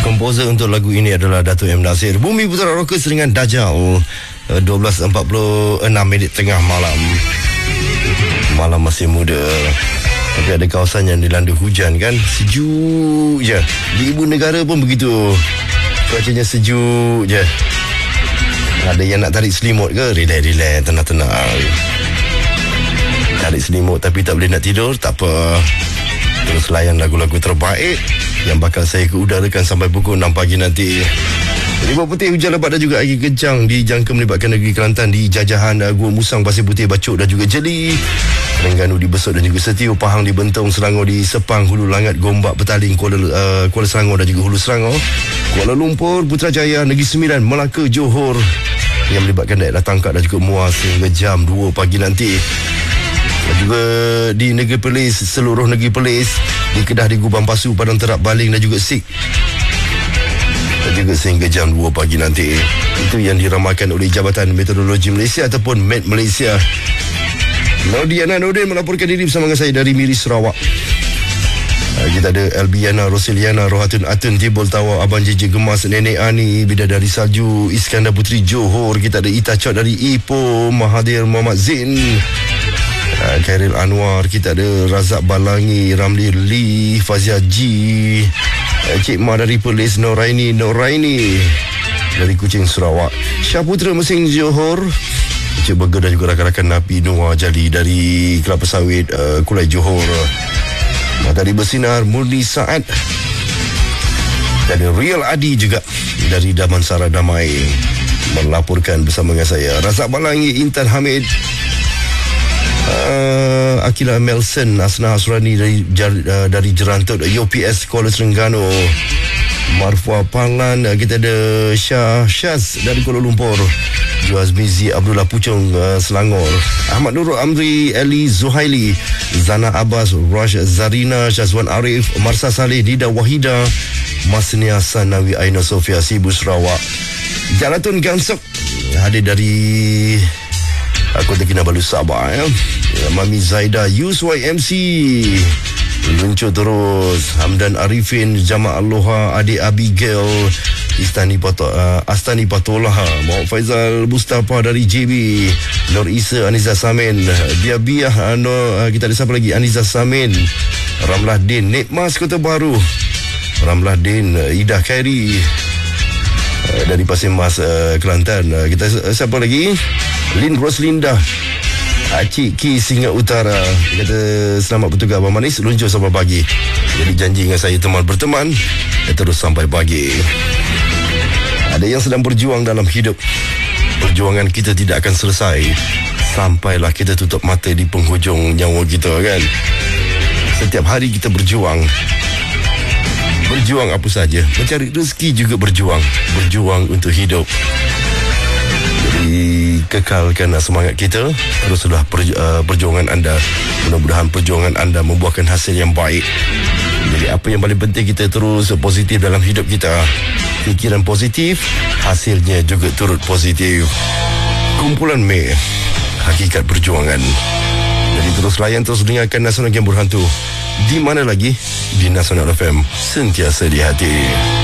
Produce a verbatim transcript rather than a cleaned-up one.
Komposer untuk lagu ini adalah Dato' M. Nasir. Bumi Putra Rockers dengan Dajjal. dua belas empat puluh enam minit tengah malam. Malam masih muda, tapi ada kawasan yang dilanda hujan kan. Sejuk je. Di ibu negara pun begitu, cuacanya sejuk je. Ada yang nak tarik selimut ke? Relax-relax, tenang-tenang. Tarik selimut tapi tak boleh nak tidur, tak apa. Terus layan lagu-lagu terbaik yang bakal saya keudarakan sampai pukul enam pagi nanti. Ribuan Putih, hujan lebat dan juga angin kencang dijangka melibatkan negeri Kelantan di Jajahan, Gua Musang, Pasir Putih, Bacok dan juga Jeli, Terengganu di Besut dan juga Setiu, Pahang di Bentong, Selangor di Sepang, Hulu Langat, Gombak, Petaling, Kuala, uh, Kuala Selangor dan juga Hulu Selangor, Kuala Lumpur, Putrajaya, Negeri Sembilan, Melaka, Johor yang melibatkan daerah Tangkak dan juga Muar sehingga jam dua pagi nanti. Dan juga di Negeri Perlis, seluruh Negeri Perlis, di Kedah, di Gubang Pasu, Padang Terap, Baling dan juga Sik, dan juga sehingga jam dua pagi nanti. Itu yang diramalkan oleh Jabatan Meteorologi Malaysia ataupun Met Malaysia. Naudiana Nordin melaporkan diri bersama dengan saya dari Miri, Sarawak. Kita ada Elbiana, Roseliana, Rohatun Atun, Tibul Tawa, Abang Jeje Gemas, Nenek Ani, Bidadari Salju, Iskandar Putri Johor. Kita ada Ita Chot dari Ipoh, Mahathir Muhammad Zain, Khairil Anwar. Kita ada Razak Balangi, Ramli Lee, Fazia G, Cik Ma dari Perlis, Noraini Noraini dari Kuching, Sarawak, Syaputra Mesing, Johor, Cik Burger dan juga rakan-rakan Napi Noah Jali dari Kelapa Sawit, uh, Kulai, Johor. Matahari Bersinar, Murni Saad dan Real Adi juga dari Damansara Damai melaporkan bersama dengan saya. Razak Balangi, Intan Hamid, uh, Akila Melson, Asna Hasrani dari, uh, dari Jerantut, U P S Kuala Terengganu, Marfua Panglan. uh, kita ada Syah Syaz dari Kuala Lumpur, Juaz Mizi, Abdullah Pucung, uh, Selangor, Ahmad Nurul Amri, Eli Zuhaili, Zana Abbas, Rash Zarina, Syazwan Arif, Marsa Saleh, Dida Wahida, Masnia Sanawi, Aina Sofia, Sibu, Sarawak. Jalatun Gansok hadir dari Kota Kinabalu, Sabah ya. Mami Zaida, Yus Y M C luncur terus. Hamdan Arifin, Jama' Aloha, Adik Abigail, Istani Pato, uh, Astani Patolah, Muhammad Faizal Mustafa dari J B, Nur Isa, Aniza Samin, Biabiah, uh, uh, kita ada siapa lagi? Aniza Samin, Ramlah Din, Nikmas Kota Baru, Ramlah Din, uh, Ida Khairi uh, dari Pasir Mas, uh, Kelantan. uh, kita uh, siapa lagi? Lin Roslinda, Cik Ki, Singa Utara. Dia kata selamat bertugas Abang Manis, luncur sampai pagi. Jadi janji dengan saya teman berteman, terus sampai pagi. Ada yang sedang berjuang dalam hidup. Perjuangan kita tidak akan selesai sampailah kita tutup mata di penghujung nyawa kita kan. Setiap hari kita berjuang. Berjuang apa saja, mencari rezeki juga berjuang. Berjuang untuk hidup. Jadi kekalkan semangat kita. Teruslah perju- uh, perjuangan anda. Mudah-mudahan perjuangan anda membuahkan hasil yang baik. Jadi apa yang paling penting, kita terus positif dalam hidup kita. Fikiran positif, hasilnya juga turut positif. Kumpulan Mei, hakikat perjuangan. Jadi terus layan, terus dengarkan Nasional Game Berhantu. Di mana lagi? Di Nasional F M, sentiasa di hati.